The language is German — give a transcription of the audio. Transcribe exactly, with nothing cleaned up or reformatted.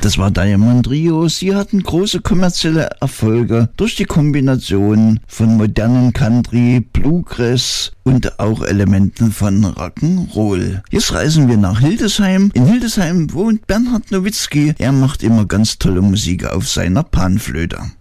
Das war Diamond Trio. Sie hatten große kommerzielle Erfolge durch die Kombination von modernen Country, Bluegrass und auch Elementen von Rock'n'Roll. Jetzt reisen wir nach Hildesheim. In Hildesheim wohnt Bernhard Nowitzki. Er macht immer ganz tolle Musik auf seiner Panflöte.